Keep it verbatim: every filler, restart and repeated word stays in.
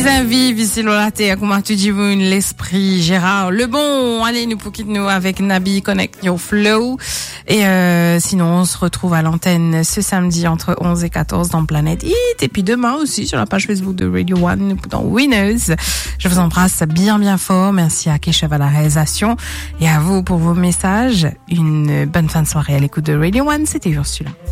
Vive ici Lolaté, comment tu dis l'esprit Gérard Lebon. Allez, nous pour quitter nous avec Nabi Connect Your Flow. Et euh, sinon, on se retrouve à l'antenne ce samedi entre onze et quatorze dans Planète Hit. Et puis demain aussi sur la page Facebook de Radio One dans Winners. Je vous embrasse bien bien fort. Merci à Keshav à la réalisation et à vous pour vos messages. Une bonne fin de soirée à l'écoute de Radio One. C'était Ursula.